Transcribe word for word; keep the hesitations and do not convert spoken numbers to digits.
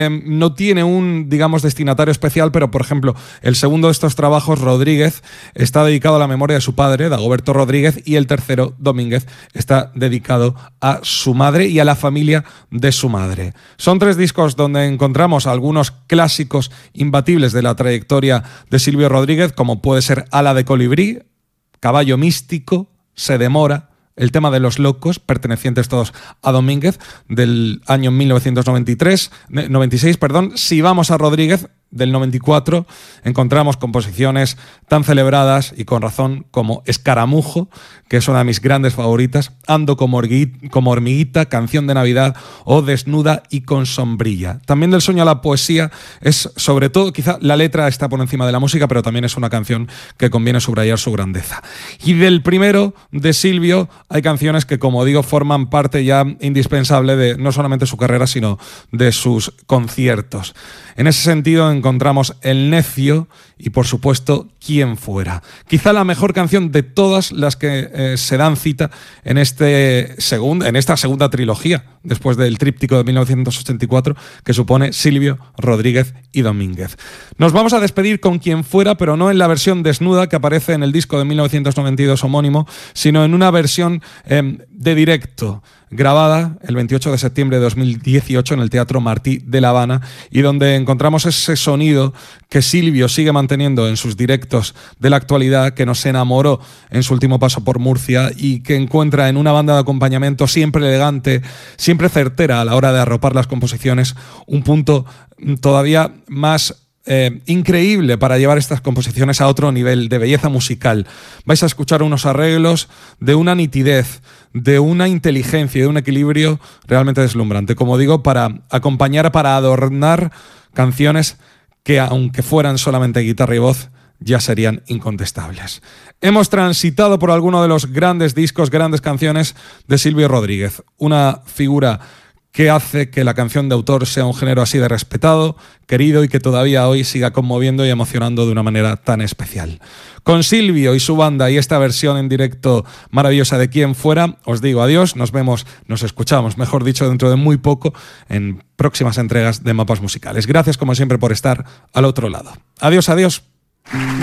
no tiene un, digamos, destinatario especial, pero, por ejemplo, el segundo de estos trabajos, Rodríguez, está dedicado a la memoria de su padre, Dagoberto Rodríguez, y el tercero, Domínguez, está dedicado a su madre y a la familia de su madre. Son tres discos donde encontramos algunos clásicos imbatibles de la trayectoria de Silvio Rodríguez, como puede ser Ala de colibrí, Caballo místico, Se demora, el tema de Los locos, pertenecientes todos a Domínguez, del año mil novecientos noventa y tres, noventa y seis, perdón. Si vamos a Rodríguez, del noventa y cuatro, encontramos composiciones tan celebradas y con razón como Escaramujo, que es una de mis grandes favoritas, Ando como, hormiguita, como hormiguita, Canción de Navidad o Desnuda y con sombrilla. También del sueño a la poesía es, sobre todo, quizá la letra está por encima de la música, pero también es una canción que conviene subrayar su grandeza. Y del primero, de Silvio, hay canciones que, como digo, forman parte ya indispensable de no solamente su carrera, sino de sus conciertos. En ese sentido, encontramos El necio y, por supuesto, Quién fuera. Quizá la mejor canción de todas las que eh, se dan cita en, este segundo, en esta segunda trilogía, después del tríptico de mil novecientos ochenta y cuatro, que supone Silvio, Rodríguez y Domínguez. Nos vamos a despedir con Quién fuera, pero no en la versión desnuda que aparece en el disco de mil novecientos noventa y dos homónimo, sino en una versión eh, de directo, grabada el veintiocho de septiembre de dos mil dieciocho en el Teatro Martí de La Habana, y donde encontramos ese sonido que Silvio sigue manteniendo en sus directos de la actualidad, que nos enamoró en su último paso por Murcia y que encuentra en una banda de acompañamiento siempre elegante, siempre certera a la hora de arropar las composiciones, un punto todavía más Eh, increíble para llevar estas composiciones a otro nivel de belleza musical. Vais a escuchar unos arreglos de una nitidez, de una inteligencia y de un equilibrio realmente deslumbrante, como digo, para acompañar, para adornar canciones que, aunque fueran solamente guitarra y voz, ya serían incontestables. Hemos transitado por alguno de los grandes discos, grandes canciones de Silvio Rodríguez, una figura que hace que la canción de autor sea un género así de respetado, querido y que todavía hoy siga conmoviendo y emocionando de una manera tan especial. Con Silvio y su banda y esta versión en directo maravillosa de Quién fuera, os digo adiós, nos vemos, nos escuchamos, mejor dicho, dentro de muy poco en próximas entregas de Mapas Musicales. Gracias como siempre por estar al otro lado. Adiós, adiós.